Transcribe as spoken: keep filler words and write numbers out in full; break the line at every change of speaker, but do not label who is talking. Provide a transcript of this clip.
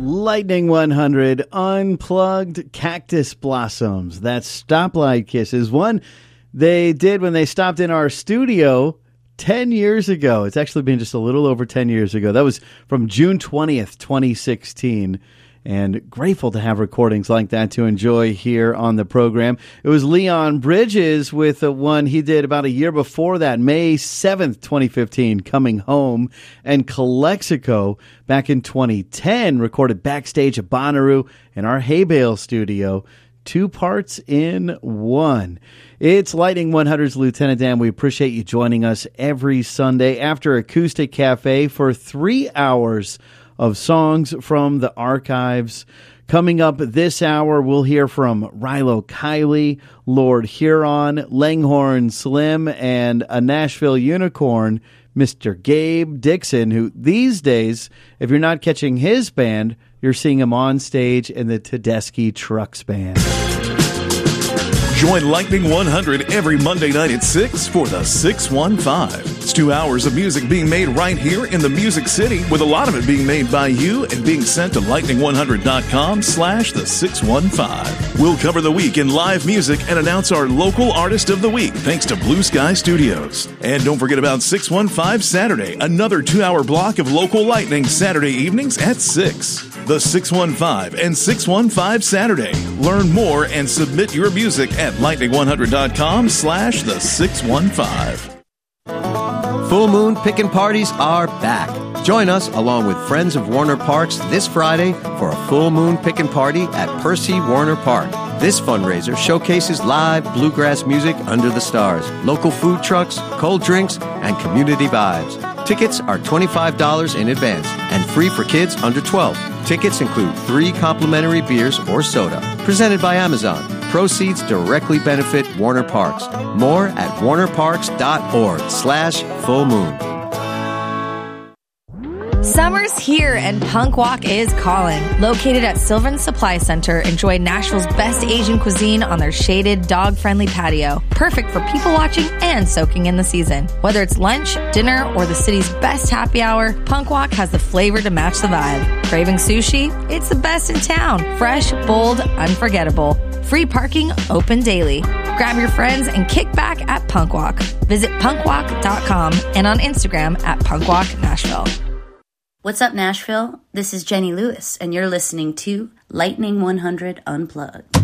Lightning one hundred Unplugged Cactus Blossoms. That's Stoplight Kisses. One they did when they stopped in our studio ten years ago. It's actually been just a little over ten years ago. That was from June twentieth, twenty sixteen. And grateful to have recordings like that to enjoy here on the program. It was Leon Bridges with the one he did about a year before that, May seventh, twenty fifteen, Coming Home. And Calexico back in twenty ten recorded backstage at Bonnaroo in our Hay Bale studio. Two parts in one. It's Lightning one hundred's Lieutenant Dan. We appreciate you joining us every Sunday after Acoustic Cafe for three hours of songs from the archives. Coming up this hour, we'll hear from Rilo Kiley, Lord Huron, Langhorne Slim, and a Nashville unicorn, Mister Gabe Dixon, who these days, if you're not catching his band, you're seeing him on stage in the Tedeschi Trucks Band.
Join Lightning one hundred every Monday night at six for the six one five. It's two hours of music being made right here in the Music City, with a lot of it being made by you and being sent to lightning one hundred dot com slash the six one five. We'll cover the week in live music and announce our local artist of the week, thanks to Blue Sky Studios. And don't forget about six one five Saturday, another two-hour block of local lightning Saturday evenings at six. The six one five and six one five Saturday. Learn more and submit your music at lightning one hundred dot com slash the six one five.
Full Moon Pickin' Parties are back. Join us along with friends of Warner Parks this Friday for a Full Moon Pickin' Party at Percy Warner Park. This fundraiser showcases live bluegrass music under the stars, local food trucks, cold drinks, and community vibes. Tickets are twenty-five dollars in advance and free for kids under twelve. Tickets include three complimentary beers or soda. Presented by Amazon. Proceeds directly benefit Warner Parks. More at warnerparks.org slash full moon.
Summer's here and Punk Walk is calling. Located at Sylvan Supply Center, enjoy Nashville's best Asian cuisine on their shaded, dog-friendly patio. Perfect for people watching and soaking in the season. Whether it's lunch, dinner, or the city's best happy hour, Punk Walk has the flavor to match the vibe. Craving sushi? It's the best in town. Fresh, bold, unforgettable. Free parking, open daily. Grab your friends and kick back at Punk Walk. Visit punk walk dot com and on Instagram at punkwalk nashville.
What's up, Nashville? This is Jenny Lewis, and you're listening to Lightning one hundred Unplugged.